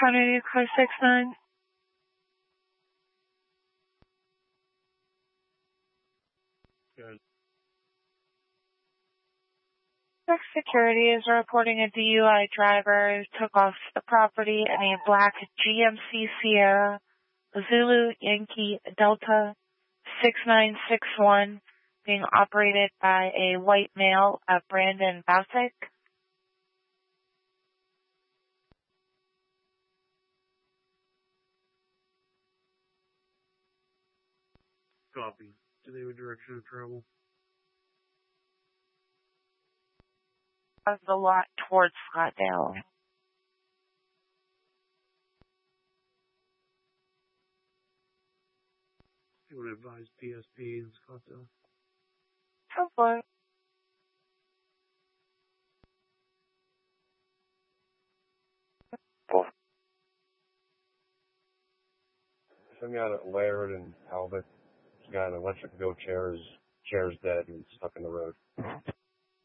County car 69. Good. Next security is reporting a DUI driver who took off the property in a black GMC Sierra Zulu Yankee Delta 6961 being operated by a white male, Brandon Bausick. Copy. Do they have a direction of travel? Of the lot towards Scottsdale. You would advise PSP in Scottsdale. Go for it. Some guy that Laird and Albert. He's got an electric go chair. His chair's dead and stuck in the road.